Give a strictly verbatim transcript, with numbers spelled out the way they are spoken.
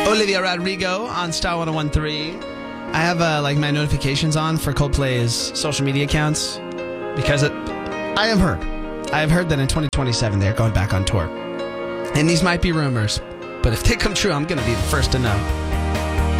Olivia Rodrigo on Star one oh one point three. I have uh, like my notifications on for Coldplay's social media accounts because it, I have heard. I have heard that in twenty twenty-seven they're going back on tour. And these might be rumors, but if they come true, I'm going to be the first to know.